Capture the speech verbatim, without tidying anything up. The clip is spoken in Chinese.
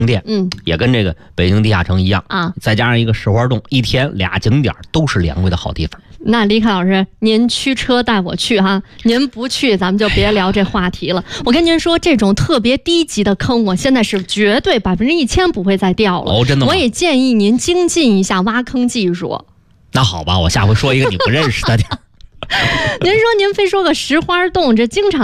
店， 嗯， 也跟这个北京地下城一样啊， 再加上一个石花洞，一天俩景点都是两位的好地方。 那李凯老师，您驱车带我去哈，您不去咱们就别聊这话题了。我跟您说，这种特别低级的坑，我现在是绝对百分之一千不会再掉了。 哦，真的吗？ 我也建议您精进一下挖坑技术。 那好吧，我下回说一个你不认识的。 您说您非说个石花洞，这经常